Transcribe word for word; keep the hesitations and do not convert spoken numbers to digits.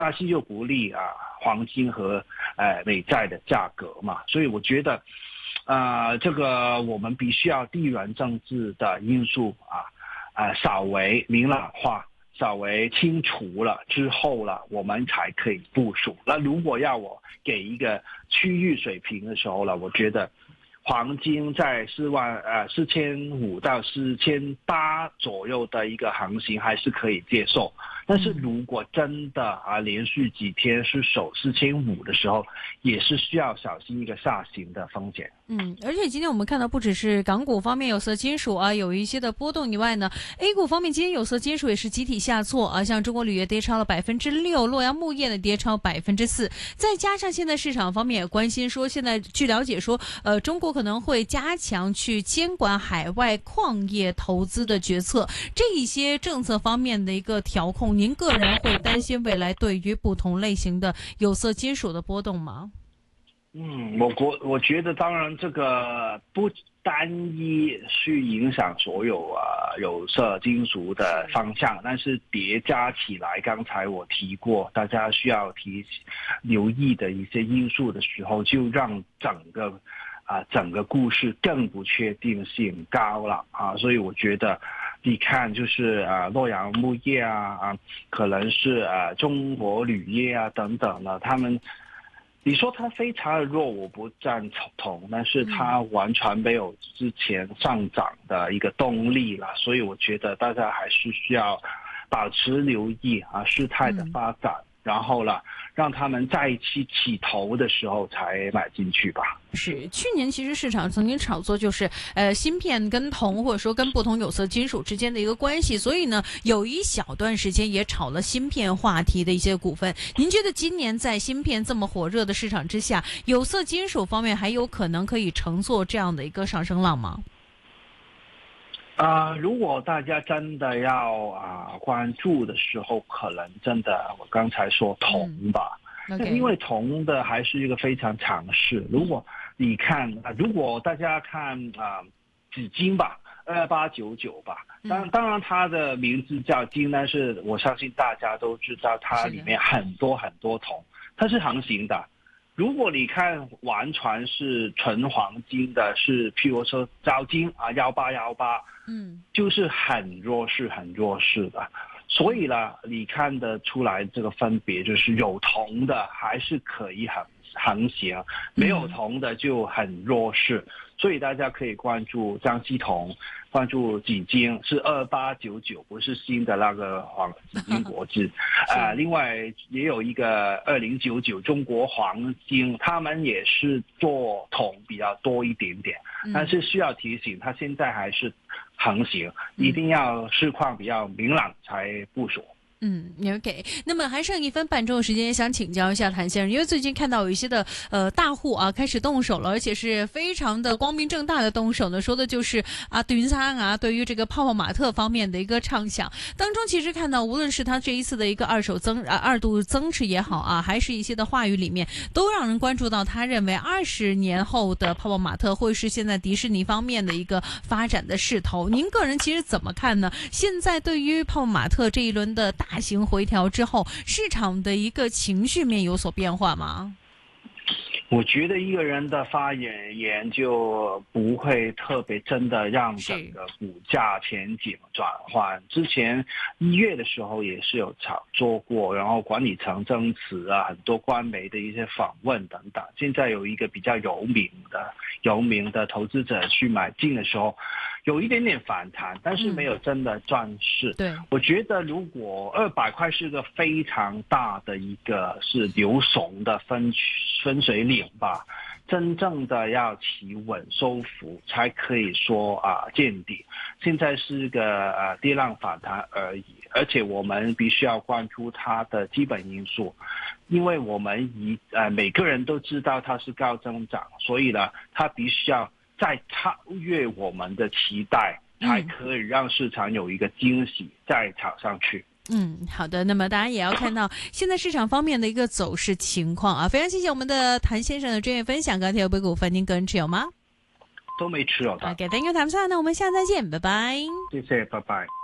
加息就不利啊黄金和呃美债的价格嘛，所以我觉得，呃，这个我们必须要地缘政治的因素啊，呃，稍微明朗化。稍微清除了之后了，我们才可以部署。那如果要我给一个区域水平的时候了，我觉得黄金在四万呃四千五到四千八左右的一个行情还是可以接受。但是如果真的啊连续几天是守四千五的时候，也是需要小心一个下行的风险。 嗯，而且今天我们看到不只是港股方面有色金属啊有一些的波动以外呢 ，A 股方面今天有色金属也是集体下挫啊，像中国铝业跌超了百分之六，洛阳钼业呢跌超百分之四，再加上现在市场方面也关心说，现在据了解说，呃，中国可能会加强去监管海外矿业投资的决策，这一些政策方面的一个调控，您个人会担心未来对于不同类型的有色金属的波动吗？ 嗯，我国我觉得当然这个不单一去影响所有啊有色金属的方向，但是叠加起来，刚才我提过，大家需要提留意的一些因素的时候，就让整个啊整个故事更不确定性高了啊，所以我觉得。你看，就是啊，洛阳钼业啊，啊，可能是啊，中国铝业啊等等的，他们，你说它非常的弱，我不赞同，但是它完全没有之前上涨的一个动力了，所以我觉得大家还是需要保持留意啊事态的发展。嗯然后了，让他们在一起起头的时候才买进去吧。 是，去年其实市场曾经炒作就是呃芯片跟铜或者说跟不同有色金属之间的一个关系，所以呢有一小段时间也炒了芯片话题的一些股份。您觉得今年在芯片这么火热的市场之下，有色金属方面还有可能可以乘坐这样的一个上升浪吗？ 啊、呃，如果大家真的要啊、呃、关注的时候，可能真的我刚才说铜吧，嗯 okay. 因为铜的还是一个非常强势。如果你看，如果大家看啊、呃、紫金吧，二八九九吧，当当然它的名字叫金，但是我相信大家都知道它里面很多很多铜，它是航行的。如果你看完全是纯黄金的，是譬如说招金啊幺八幺八，嗯，就是很弱势很弱势的，所以呢，你看得出来这个分别，就是有铜的还是可以很航行，没有铜的就很弱势，所以大家可以关注江西铜，关注紫金是二八九九，不是新的那个黄紫金国际啊、呃。另外也有一个二零九九中国黄金，他们也是做铜比较多一点点，但是需要提醒，它现在还是航行，一定要市况比较明朗才部署。 嗯 ，OK。那么还剩一分半钟的时间，想请教一下谭先生，因为最近看到有一些的呃大户啊开始动手了，而且是非常的光明正大的动手呢，说的就是啊短仓啊，对于这个泡泡玛特方面的一个畅想当中，其实看到无论是他这一次的一个二手增啊二度增持也好啊，还是一些的话语里面，都让人关注到他认为二十年后的泡泡玛特会是现在迪士尼方面的一个发展的势头。您个人其实怎么看呢？现在对于泡泡玛特这一轮的大大型回调之后，市场的一个情绪面有所变化吗？ 我觉得一个人的发言就不会特别真的让整个股价前景转换。之前一月的时候也是有炒作过，然后管理层增持啊，很多官媒的一些访问等等。现在有一个比较有名的有名的投资者去买进的时候，有一点点反弹，但是没有真的赚势。对、嗯，我觉得如果二百块是个非常大的一个是流怂的分分水岭吧，真正的要企稳收复才可以说啊见底。现在是个呃跌浪反弹而已，而且我们必须要关注它的基本因素，因为我们一呃每个人都知道它是高增长，所以呢，它必须要再超越我们的期待，才可以让市场有一个惊喜再炒上去。 嗯，好的。那么大家也要看到现在市场方面的一个走势情况啊。非常谢谢我们的谭先生的专业分享。钢铁有杯股份，您个人持有吗？ 都没持有的。 OK， thank you， 谭先生。那我们下次再见，拜拜。 谢谢，拜拜。